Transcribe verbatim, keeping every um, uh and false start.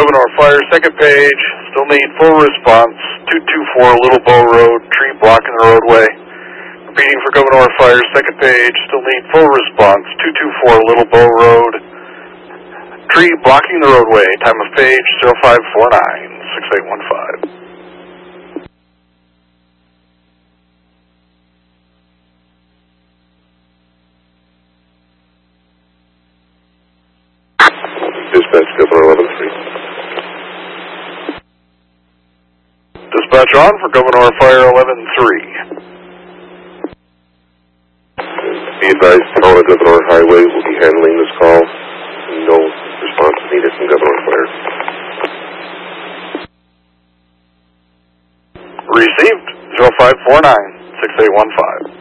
Governor Fire, second page. Still need full response. two two four Little Bow Road, tree blocking the roadway. Repeating for Governor Fire, second page. Still need full response. two two four Little Bow Road, tree blocking the roadway. Time of page zero five four nine six eight one five. Dispatch, Governor eleven three. Dispatch on for Governor Fire eleven three. Be advised, Paula Governor Highway will be handling this call. No response needed from Governor Fire. Received zero five four nine six eight one five.